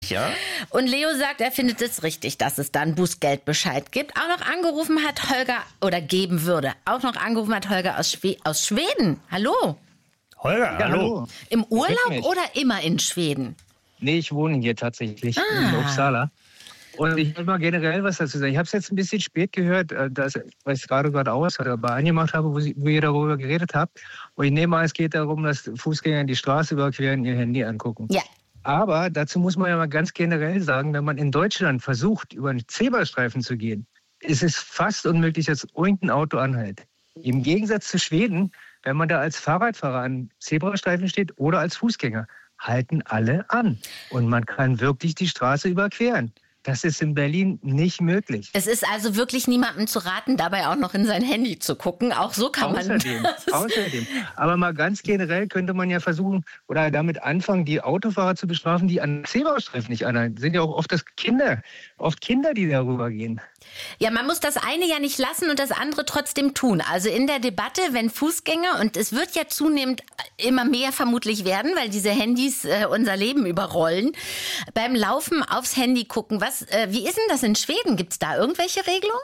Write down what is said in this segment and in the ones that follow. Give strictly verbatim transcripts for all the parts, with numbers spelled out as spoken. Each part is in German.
richtig, ja. Und Leo sagt, er findet es richtig, dass es dann Bußgeldbescheid gibt. Auch noch angerufen hat Holger, oder geben würde, auch noch angerufen hat Holger aus, Schwe- aus Schweden. Hallo. Holger, Ja, hallo. hallo. Im Urlaub mich. oder immer in Schweden? Nee, ich wohne hier tatsächlich Ah. in Uppsala. Und ich will mal generell was dazu sagen. Ich habe es jetzt ein bisschen spät gehört, äh, dass, was ich gerade gerade aus dabei angemacht habe, wo, Sie, wo ihr darüber geredet habt. Und ich nehme an, es geht darum, dass Fußgänger die Straße überqueren, ihr Handy angucken. Ja. Aber dazu muss man ja mal ganz generell sagen, wenn man in Deutschland versucht, über einen Zebrastreifen zu gehen, ist es fast unmöglich, dass irgendein Auto anhält. Im Gegensatz zu Schweden, wenn man da als Fahrradfahrer an Zebrastreifen steht oder als Fußgänger, halten alle an. Und man kann wirklich die Straße überqueren. Das ist in Berlin nicht möglich. Es ist also wirklich niemandem zu raten, dabei auch noch in sein Handy zu gucken. Auch so kann Außerdem, man... außerdem. Aber mal ganz generell könnte man ja versuchen oder damit anfangen, die Autofahrer zu bestrafen, die an Zebrastreifen nicht anhalten. Sind ja auch oft das Kinder, oft Kinder, die darüber gehen. Ja, man muss das eine ja nicht lassen und das andere trotzdem tun. Also in der Debatte, wenn Fußgänger, und es wird ja zunehmend immer mehr vermutlich werden, weil diese Handys äh, unser Leben überrollen, beim Laufen aufs Handy gucken. Was, äh, wie ist denn das in Schweden? Gibt es da irgendwelche Regelungen?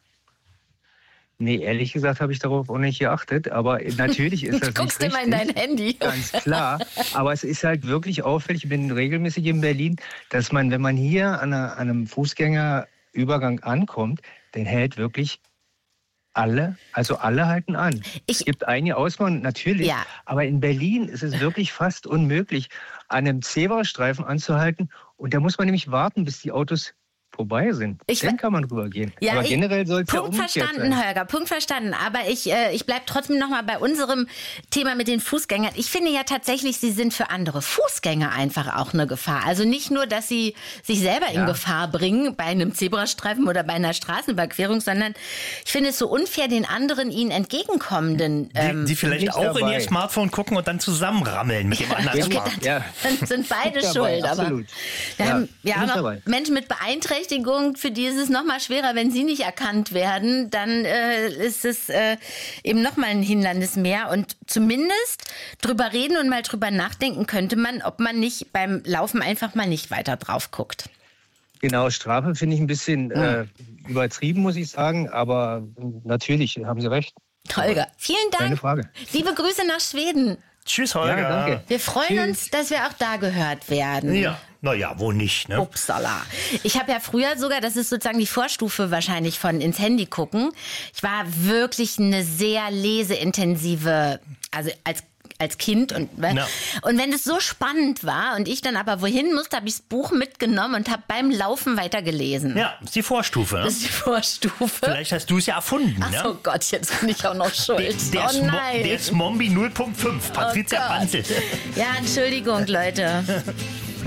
Nee, ehrlich gesagt habe ich darauf auch nicht geachtet, aber natürlich ist das nicht Guckst richtig. immer in dein Handy. Ganz klar, aber es ist halt wirklich auffällig, ich bin regelmäßig in Berlin, dass man, wenn man hier an, einer, an einem Fußgängerübergang ankommt, dann hält wirklich alle, also alle halten an. Ich- es gibt einige Ausnahmen, natürlich, Ja. aber in Berlin ist es wirklich fast unmöglich, an einem Zebrastreifen anzuhalten und da muss man nämlich warten, bis die Autos vorbei sind. Ich- Dann kann man rübergehen. Ja, aber ich- generell soll es ja Punkt umgekehrt verstanden, sein. Holger, Punkt verstanden. Aber ich, äh, ich bleibe trotzdem noch mal bei unserem Thema mit den Fußgängern. Ich finde ja tatsächlich, sie sind für andere Fußgänger einfach auch eine Gefahr. Also nicht nur, dass sie sich selber in Ja. Gefahr bringen bei einem Zebrastreifen oder bei einer Straßenüberquerung, sondern ich finde es so unfair, den anderen ihnen entgegenkommenden. Ähm, Die, die vielleicht nicht auch in dabei. ihr Smartphone gucken und dann zusammenrammeln mit dem anderen Okay, Smartphone. Ja. dann sind beide Dabei, schuld. Aber absolut. wir Ja, haben ja bin auch ich noch dabei. Menschen mit Beeinträchtigung, für die ist es noch mal schwerer, wenn sie nicht erkannt werden, dann äh, ist es äh, eben noch mal ein Hindernis mehr. Und zumindest drüber reden und mal drüber nachdenken könnte man, ob man nicht beim Laufen einfach mal nicht weiter drauf guckt. Genau, Strafe finde ich ein bisschen äh, übertrieben, muss ich sagen, aber natürlich haben Sie recht. Holger, vielen Keine Dank. Frage. Liebe Grüße nach Schweden. Tschüss, Holger. Ja, danke. Wir freuen Tschüss. uns, dass wir auch da gehört werden. Ja, naja, wo nicht, ne? Upsala. Ich habe ja früher sogar, das ist sozusagen die Vorstufe wahrscheinlich von ins Handy gucken. Ich war wirklich eine sehr leseintensive, also als als Kind und Ja. und wenn es so spannend war und ich dann aber wohin musste, habe ich das Buch mitgenommen und habe beim Laufen weitergelesen. Ja, ist die Vorstufe. Ne? Das ist die Vorstufe. Vielleicht hast du es ja erfunden, Ach ne? so Gott, jetzt bin ich auch noch schuld. Der, oh Smo nein. der Smombi null Punkt fünf, Patricia Oh Gott. Panzel. Ja, Entschuldigung, Leute.